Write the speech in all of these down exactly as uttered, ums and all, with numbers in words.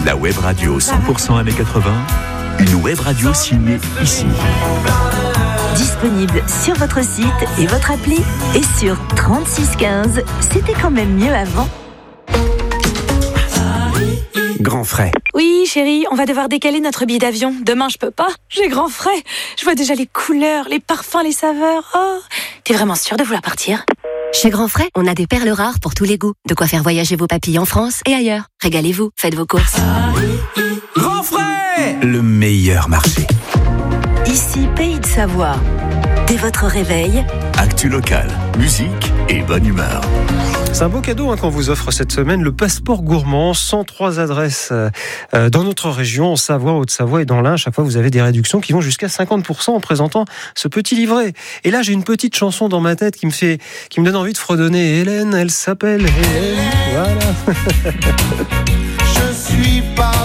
La web radio cent pour cent années quatre-vingts, une web radio signée ici. Disponible sur votre site et votre appli et sur trente-six quinze. C'était quand même mieux avant. Grand frais. Oui, chérie, on va devoir décaler notre billet d'avion. Demain, je peux pas. J'ai grand frais. Je vois déjà les couleurs, les parfums, les saveurs. Oh, t'es vraiment sûre de vouloir partir ? Chez Grand Frais, on a des perles rares pour tous les goûts. De quoi faire voyager vos papilles en France et ailleurs. Régalez-vous, faites vos courses. Grand frais, le meilleur marché. Ici, Pays de Savoie. Dès votre réveil, actu locale, musique et bonne humeur. C'est un beau cadeau hein, qu'on vous offre cette semaine, le passeport gourmand, cent trois adresses euh, dans notre région, en Savoie, Haute-Savoie et dans l'Ain. Chaque fois, vous avez des réductions qui vont jusqu'à cinquante pour cent en présentant ce petit livret. Et là, j'ai une petite chanson dans ma tête qui me fait, qui me donne envie de fredonner. Hélène, elle s'appelle Hélène. Voilà. Je suis pas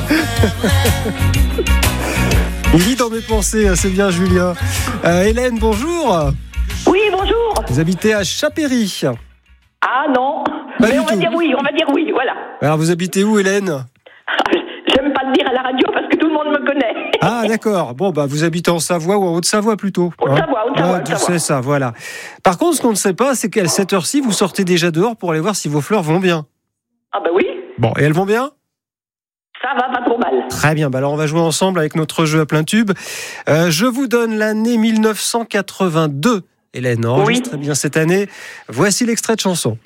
Il lit dans mes pensées, c'est bien Julien. Euh, Hélène, bonjour. Oui, bonjour. Vous habitez à Chapéry. Ah non, Pas mais du on va tout. dire oui, on va dire oui, voilà. Alors, vous habitez où, Hélène ? J'aime pas le dire à la radio parce que tout le monde me connaît. Ah, d'accord. Bon, bah, vous habitez en Savoie ou en Haute-Savoie plutôt. Haute-Savoie, hein Haute-Savoie, ah, Haute-Savoie. C'est ça, voilà. Par contre, ce qu'on ne sait pas, c'est qu'à cette heure-ci, vous sortez déjà dehors pour aller voir si vos fleurs vont bien. Ah bah oui, Bon, et elles vont bien ? ça va pas trop mal. Très bien, bah alors on va jouer ensemble avec notre jeu à plein tube. Euh, je vous donne l'année mille neuf cent quatre-vingt-deux. Hélène, enregistre Oui. bien cette année. Voici l'extrait de chanson.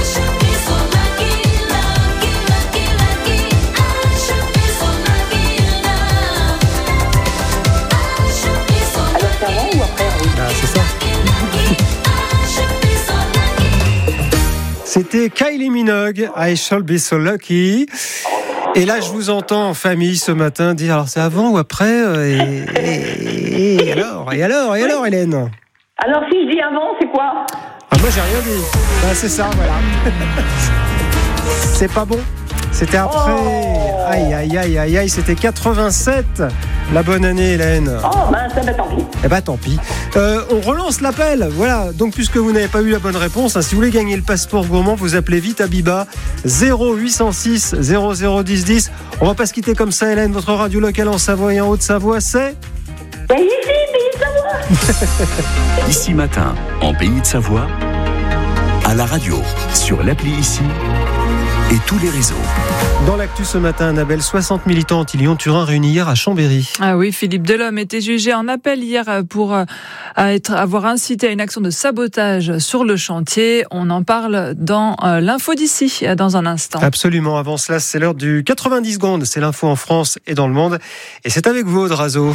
Alors c'est avant ou après oui. Ah, c'est ça. C'était Kylie Minogue, I Shall Be So Lucky. Et là, je vous entends en famille ce matin dire, alors c'est avant ou après et, et, et alors, et alors, et alors, Hélène ? Alors si je dis avant, c'est quoi? Ah, moi, j'ai rien dit. Ah, c'est ça, voilà. C'est pas bon. C'était après. Oh. Aïe, aïe, aïe, aïe, aïe. C'était quatre-vingt-sept. La bonne année, Hélène. Oh mince, eh ben tant pis. Eh ben tant pis. Euh, on relance l'appel. Voilà. Donc puisque vous n'avez pas eu la bonne réponse, hein, si vous voulez gagner le passeport gourmand, vous appelez vite Abiba zéro huit cent six zéro zéro dix dix. On va pas se quitter comme ça, Hélène. Votre radio locale en Savoie et en Haute-Savoie, c'est Ben ici, Pays de Savoie. Ici matin, en Pays de Savoie, à la radio, sur l'appli Ici et tous les réseaux. Dans l'actu ce matin, Annabelle, soixante militants anti-Lyon-Turin réunis hier à Chambéry. Ah oui, Philippe Delhomme était jugé en appel hier pour euh, être, avoir incité à une action de sabotage sur le chantier. On en parle dans euh, l'info d'ici, dans un instant. Absolument. Avant cela, c'est l'heure du quatre-vingt-dix secondes. C'est l'info en France et dans le monde. Et c'est avec vous, Audrazo.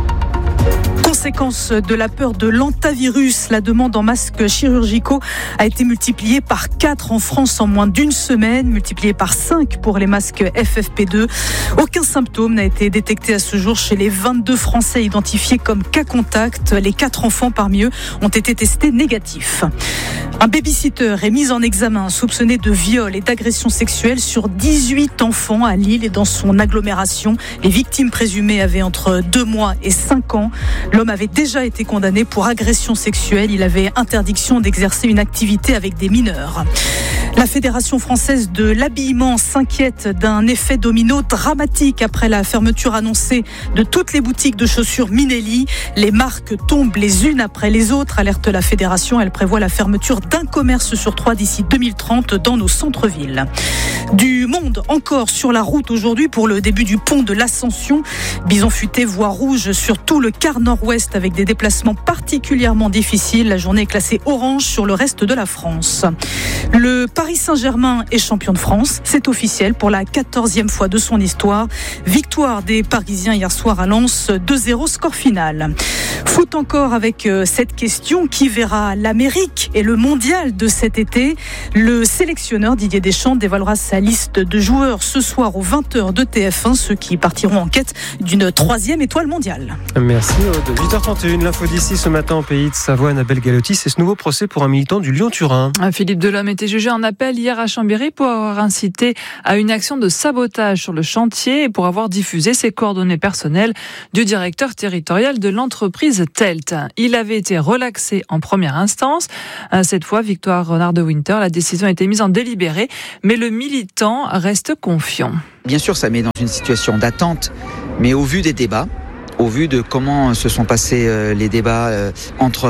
Conséquence de la peur de l'antavirus, la demande en masques chirurgicaux a été multipliée par quatre en France en moins d'une semaine, multipliée par cinq pour les masques F F P deux. Aucun symptôme n'a été détecté à ce jour chez les vingt-deux Français identifiés comme cas contact. Les quatre enfants parmi eux ont été testés négatifs. Un babysitter est mis en examen soupçonné de viol et d'agression sexuelle sur dix-huit enfants à Lille et dans son agglomération. Les victimes présumées avaient entre deux mois et cinq ans. L'homme avait déjà été condamné pour agression sexuelle. Il avait interdiction d'exercer une activité avec des mineurs. La Fédération française de l'habillement s'inquiète d'un effet domino dramatique après la fermeture annoncée de toutes les boutiques de chaussures Minelli. Les marques tombent les unes après les autres, alerte la Fédération. Elle prévoit la fermeture d'un commerce sur trois d'ici deux mille trente dans nos centres-villes. Du monde encore sur la route aujourd'hui pour le début du pont de l'Ascension. Bison futé, voie rouge sur tout le quart nord-ouest avec des déplacements particulièrement difficiles. La journée est classée orange sur le reste de la France. Le Paris Saint-Germain est champion de France. C'est officiel pour la quatorzième fois de son histoire. Victoire des Parisiens hier soir à Lens, deux zéro score final. Foot encore avec cette question, qui verra l'Amérique et le mondial de cet été? Le sélectionneur Didier Deschamps dévoilera sa liste de joueurs ce soir aux vingt heures de T F un, ceux qui partiront en quête d'une troisième étoile mondiale. Merci Aude. huit heures trente et une, l'info d'ici ce matin en Pays de Savoie. Annabelle Galotti, c'est ce nouveau procès pour un militant du Lyon-Turin. Philippe Delhomme était jugé en appel appel hier à Chambéry pour avoir incité à une action de sabotage sur le chantier et pour avoir diffusé ses coordonnées personnelles du directeur territorial de l'entreprise Telt. Il avait été relaxé en première instance. Cette fois, victoire Renard de Winter, la décision a été mise en délibéré, mais le militant reste confiant. Bien sûr, ça met dans une situation d'attente, mais au vu des débats, au vu de comment se sont passés euh, les débats euh, entre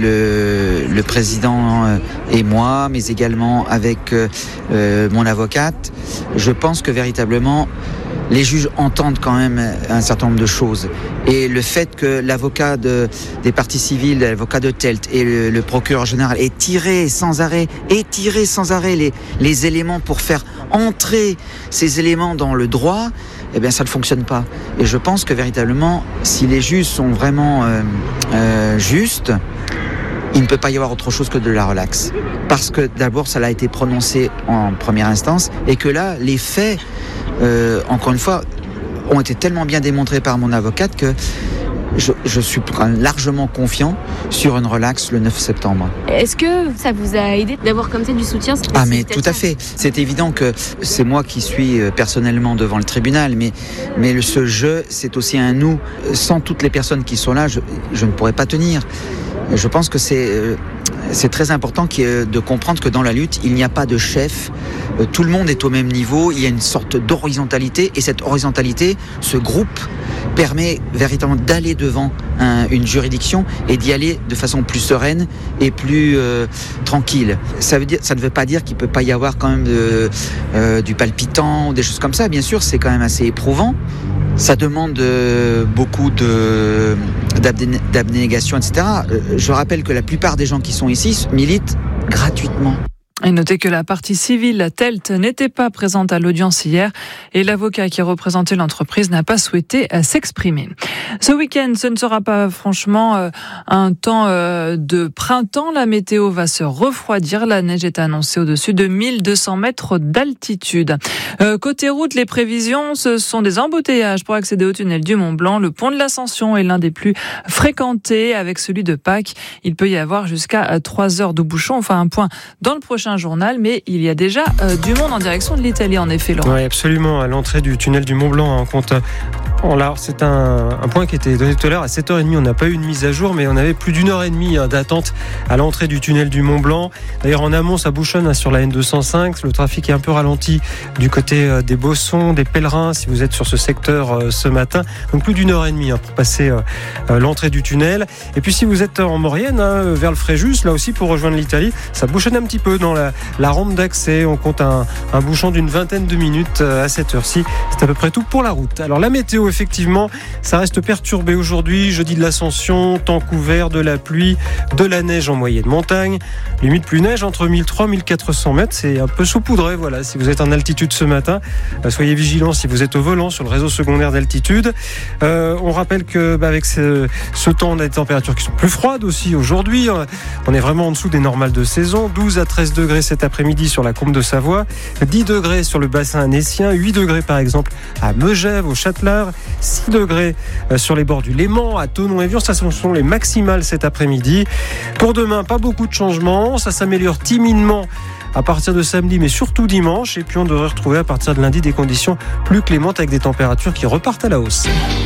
le, le président euh, et moi, mais également avec euh, euh, mon avocate, je pense que véritablement les juges entendent quand même un certain nombre de choses. Et le fait que l'avocat de, des parties civiles, l'avocat de Telt et le, le procureur général aient tiré sans arrêt, aient tiré sans arrêt les, les éléments pour faire entrer ces éléments dans le droit, eh bien ça ne fonctionne pas. Et je pense que véritablement, si les juges sont vraiment euh, euh, justes, il ne peut pas y avoir autre chose que de la relaxe. Parce que d'abord, ça a été prononcé en première instance et que là, les faits, euh, encore une fois, ont été tellement bien démontrés par mon avocate que je, je suis largement confiant sur une relaxe le neuf septembre. Est-ce que ça vous a aidé d'avoir comme ça du soutien ? Ah mais tout à fait. C'est évident que c'est moi qui suis personnellement devant le tribunal, mais, mais le, ce jeu, c'est aussi un nous. Sans toutes les personnes qui sont là, je, je ne pourrais pas tenir. Je pense que c'est, c'est très important de comprendre que dans la lutte, il n'y a pas de chef. Tout le monde est au même niveau. Il y a une sorte d'horizontalité. Et cette horizontalité, ce groupe, permet véritablement d'aller devant un, une juridiction et d'y aller de façon plus sereine et plus euh, tranquille. Ça veut dire, ça ne veut pas dire qu'il ne peut pas y avoir quand même de, euh, du palpitant ou des choses comme ça. Bien sûr, c'est quand même assez éprouvant. Ça demande euh, beaucoup de, d'abné, d'abnégation, et cetera. Euh, je rappelle que la plupart des gens qui sont ici militent gratuitement. Et notez que la partie civile Telt n'était pas présente à l'audience hier et l'avocat qui représentait l'entreprise n'a pas souhaité s'exprimer. Ce week-end, ce ne sera pas franchement un temps de printemps. La météo va se refroidir. La neige est annoncée au-dessus de mille deux cents mètres d'altitude. Côté route, les prévisions, ce sont des embouteillages pour accéder au tunnel du Mont-Blanc. Le pont de l'Ascension est l'un des plus fréquentés avec celui de Pâques. Il peut y avoir jusqu'à trois heures de bouchon. Enfin, un point dans le prochain journal, mais il y a déjà euh, du monde en direction de l'Italie, en effet, Laurent. Oui, absolument. À l'entrée du tunnel du Mont-Blanc, on compte. Alors, c'est un, un point qui était donné tout à l'heure à sept heures trente. On n'a pas eu une mise à jour, mais on avait plus d'une heure et demie hein, d'attente à l'entrée du tunnel du Mont-Blanc. D'ailleurs, en amont, ça bouchonne hein, sur la N deux cent cinq. Le trafic est un peu ralenti du côté euh, des Bossons, des Pèlerins, si vous êtes sur ce secteur euh, ce matin. Donc, plus d'une heure et demie hein, pour passer euh, euh, l'entrée du tunnel. Et puis, si vous êtes en Maurienne, hein, vers le Fréjus, là aussi, pour rejoindre l'Italie, ça bouchonne un petit peu dans la, la rampe d'accès. On compte un, un bouchon d'une vingtaine de minutes euh, à cette heure-ci. C'est à peu près tout pour la route. Alors, la météo, effectivement, ça reste perturbé aujourd'hui. Jeudi de l'Ascension, temps couvert, de la pluie, de la neige en moyenne montagne. Limite plus neige entre mille trois cents et mille quatre cents mètres. C'est un peu saupoudré, voilà, si vous êtes en altitude ce matin. Euh, soyez vigilants si vous êtes au volant sur le réseau secondaire d'altitude. Euh, on rappelle que bah, avec ce, ce temps, on a des températures qui sont plus froides aussi aujourd'hui. On est vraiment en dessous des normales de saison. douze à treize degrés cet après-midi sur la Combe de Savoie. dix degrés sur le bassin annécien. huit degrés par exemple à Megève, au Châtelard. six degrés sur les bords du Léman, à Thonon-et-Vion. Ça, ce sont les maximales cet après-midi. Pour demain, pas beaucoup de changements. Ça s'améliore timidement à partir de samedi, mais surtout dimanche. Et puis on devrait retrouver à partir de lundi des conditions plus clémentes avec des températures qui repartent à la hausse.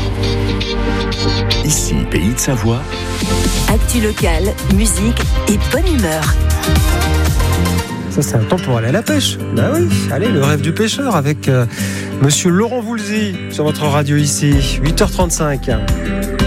Ici, Pays de Savoie. Actu locale, musique et bonne humeur. Ça, c'est un temps pour aller à la pêche. Bah oui, allez, le rêve du pêcheur avec euh, Monsieur Laurent Voulzy sur votre radio ici, huit heures trente-cinq.